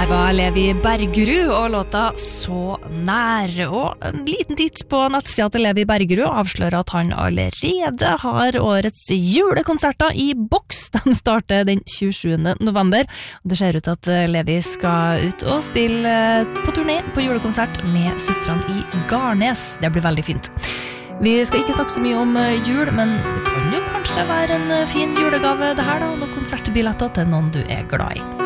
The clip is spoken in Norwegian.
Her var Levi Bergerud og låta Så nær. Og en liten titt på nettsida til Levi Bergerud avslører at han allerede har årets julekonserter i boks. De starter den 27. november. Det ser ut at Levi skal ut og spille på turné på julekonsert med søstrene i Garnes. Det blir veldig fint. Vi skal ikke snakke så mye om jul, men det kan jo kanskje være en fin julegave det her da, noen konsertbilletter til noen du er glad i.